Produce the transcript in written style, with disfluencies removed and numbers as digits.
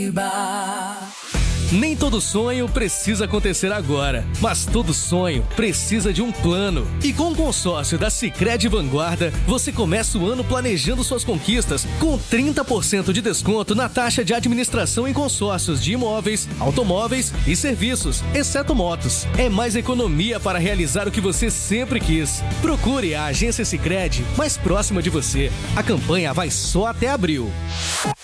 Nem todo sonho precisa acontecer agora, mas todo sonho precisa de um plano. E com o consórcio da Sicredi Vanguarda, você começa o ano planejando suas conquistas com 30% de desconto na taxa de administração em consórcios de imóveis, automóveis e serviços, exceto motos. É mais economia para realizar o que você sempre quis. Procure a agência Sicredi mais próxima de você. A campanha vai só até abril.